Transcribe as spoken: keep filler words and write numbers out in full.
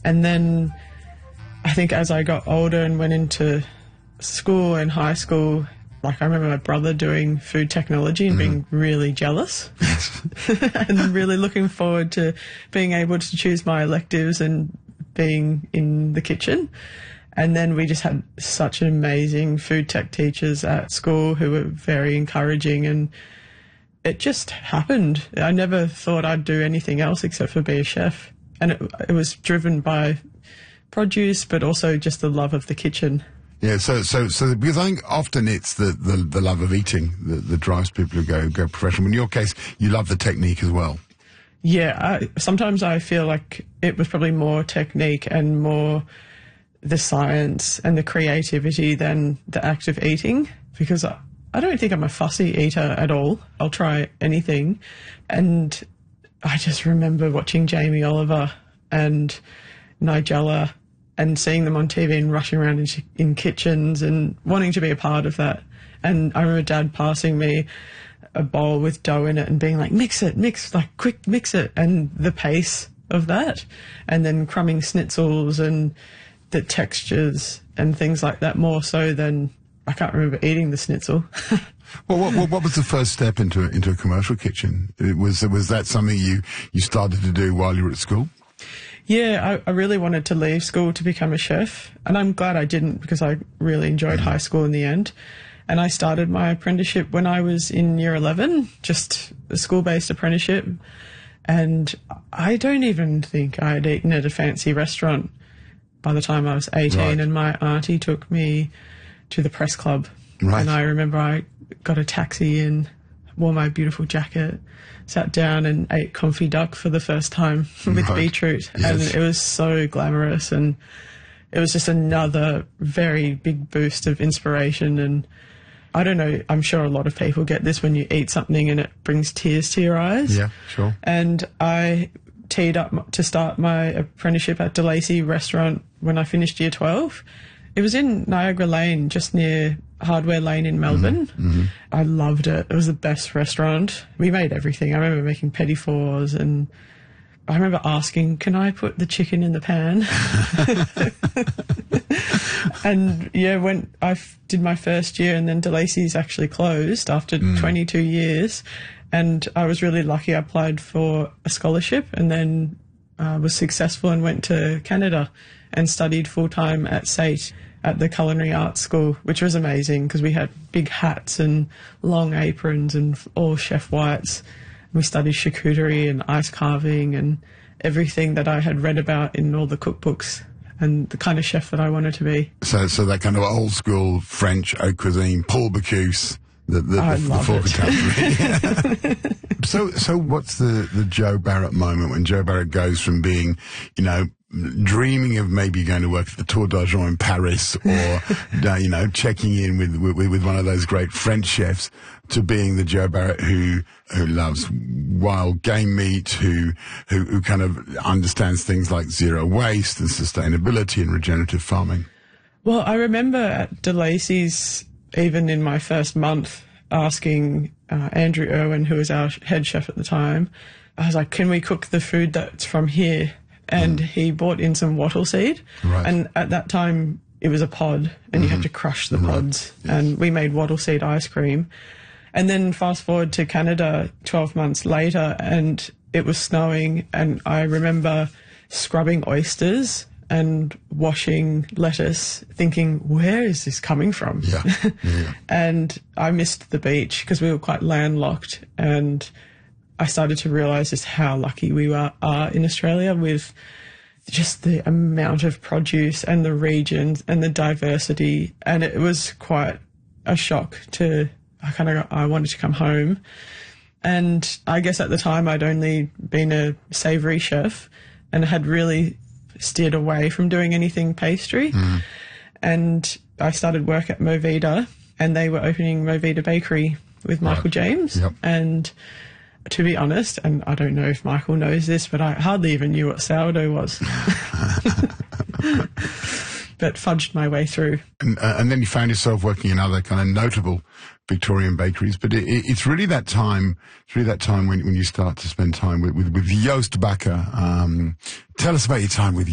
And then I think as I got older and went into school and high school, like I remember my brother doing food technology and mm. being really jealous and really looking forward to being able to choose my electives and being in the kitchen. And then we just had such amazing food tech teachers at school who were very encouraging, and it just happened. I never thought I'd do anything else except for be a chef. And it, it was driven by produce, but also just the love of the kitchen. Yeah, so so so because I think often it's the, the, the love of eating that, that drives people who go go professional. In your case, you love the technique as well. Yeah, I, sometimes I feel like it was probably more technique and more the science and the creativity than the act of eating, because I, I don't think I'm a fussy eater at all. I'll try anything. And I just remember watching Jamie Oliver and Nigella and seeing them on T V and rushing around in, in kitchens and wanting to be a part of that. And I remember Dad passing me a bowl with dough in it and being like, mix it, mix, like, quick, mix it. And the pace of that. And then crumbing schnitzels and the textures and things like that, more so than I can't remember eating the schnitzel. Well, what, what, what was the first step into into a commercial kitchen? It was was that something you, you started to do while you were at school? Yeah, I, I really wanted to leave school to become a chef, and I'm glad I didn't, because I really enjoyed mm-hmm. high school in the end. And I started my apprenticeship when I was in year eleven, just a school-based apprenticeship. And I don't even think I had eaten at a fancy restaurant by the time I was eighteen, right. And my auntie took me to the press club. Right. And I remember I got a taxi and wore my beautiful jacket, sat down and ate confit duck for the first time with right. beetroot. Yes. And it was so glamorous, and it was just another very big boost of inspiration. And I don't know, I'm sure a lot of people get this when you eat something and it brings tears to your eyes. Yeah, sure. And I teed up to start my apprenticeship at De Lacy restaurant when I finished year twelve. It was in Niagara Lane, just near Hardware Lane in Melbourne. Mm-hmm. Mm-hmm. I loved it. It was the best restaurant. We made everything. I remember making petit fours, and I remember asking, can I put the chicken in the pan? And yeah, when I f- did my first year, and then De Lacy's actually closed after mm. twenty-two years. And I was really lucky. I applied for a scholarship and then uh, was successful and went to Canada and studied full-time at S A T at the Culinary Arts School, which was amazing because we had big hats and long aprons and all chef whites. We studied charcuterie and ice carving and everything that I had read about in all the cookbooks, and the kind of chef that I wanted to be. So so that kind of old-school French haute cuisine, Paul Bocuse, the, the, I the, love the it. Yeah. so, so what's the, the Jo Barrett moment when Jo Barrett goes from being, you know, dreaming of maybe going to work at the Tour d'Argent in Paris, or uh, you know, checking in with, with with one of those great French chefs, to being the Jo Barrett who who loves wild game meat, who who who kind of understands things like zero waste and sustainability and regenerative farming? Well, I remember at De Lacy's, even in my first month, asking uh, Andrew Irwin, who was our head chef at the time, I was like, can we cook the food that's from here? And mm. he bought in some wattle seed. Right. And at that time, it was a pod, and mm-hmm. you had to crush the pods. Right. Yes. And we made wattle seed ice cream. And then fast forward to Canada twelve months later, and it was snowing, and I remember scrubbing oysters and washing lettuce, thinking, where is this coming from? Yeah. Yeah. And I missed the beach because we were quite landlocked, and I started to realise just how lucky we were, are in Australia with just the amount of produce and the regions and the diversity. And it was quite a shock to, I kind of, I wanted to come home. And I guess at the time I'd only been a savoury chef and had really steered away from doing anything pastry. Mm. And I started work at Movida, and they were opening Movida Bakery with Michael right. James. Yep. And to be honest, and I don't know if Michael knows this, but I hardly even knew what sourdough was. But fudged my way through. And, uh, and then you found yourself working in other kind of notable Victorian bakeries. But it, it, it's really that time, it's really that time when, when you start to spend time with, with, with Joost Bakker. Um, tell us about your time with